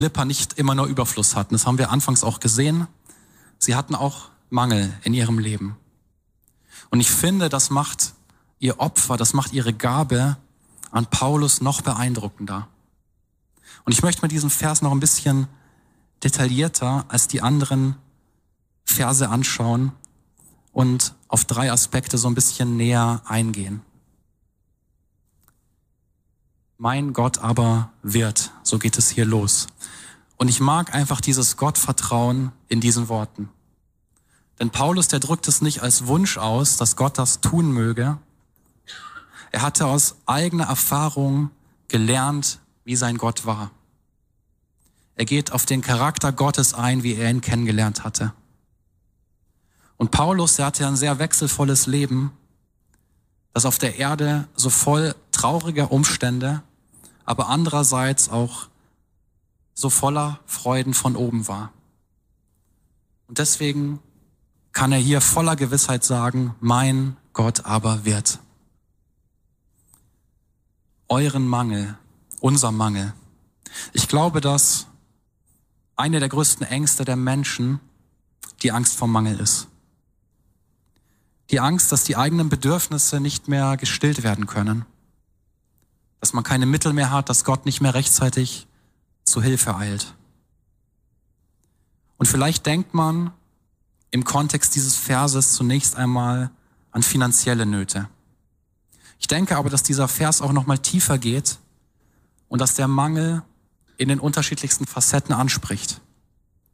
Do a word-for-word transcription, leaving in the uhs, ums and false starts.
Philippa nicht immer nur Überfluss hatten. Das haben wir anfangs auch gesehen. Sie hatten auch Mangel in ihrem Leben. Und ich finde, das macht ihr Opfer, das macht ihre Gabe an Paulus noch beeindruckender. Und ich möchte mir diesen Vers noch ein bisschen detaillierter als die anderen Verse anschauen und auf drei Aspekte so ein bisschen näher eingehen. Mein Gott aber wird, so geht es hier los. Und ich mag einfach dieses Gottvertrauen in diesen Worten. Denn Paulus, der drückt es nicht als Wunsch aus, dass Gott das tun möge. Er hatte aus eigener Erfahrung gelernt, wie sein Gott war. Er geht auf den Charakter Gottes ein, wie er ihn kennengelernt hatte. Und Paulus, der hatte ein sehr wechselvolles Leben, das auf der Erde so voll trauriger Umstände, aber andererseits auch so voller Freuden von oben war. Und deswegen kann er hier voller Gewissheit sagen, mein Gott aber wird. Euren Mangel, unser Mangel. Ich glaube, dass eine der größten Ängste der Menschen die Angst vor Mangel ist. Die Angst, dass die eigenen Bedürfnisse nicht mehr gestillt werden können. Dass man keine Mittel mehr hat, dass Gott nicht mehr rechtzeitig zu Hilfe eilt. Und vielleicht denkt man im Kontext dieses Verses zunächst einmal an finanzielle Nöte. Ich denke aber, dass dieser Vers auch noch mal tiefer geht und dass der Mangel in den unterschiedlichsten Facetten anspricht.